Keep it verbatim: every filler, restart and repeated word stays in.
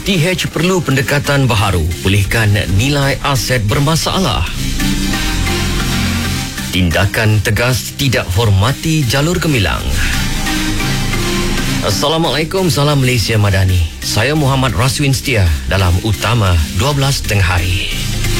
T H perlu pendekatan baharu pulihkan nilai aset bermasalah. Tindakan tegas tidak hormati jalur gemilang. Assalamualaikum, salam Malaysia Madani. Saya Muhammad Raswin Setia dalam Utama dua belas tengah hari.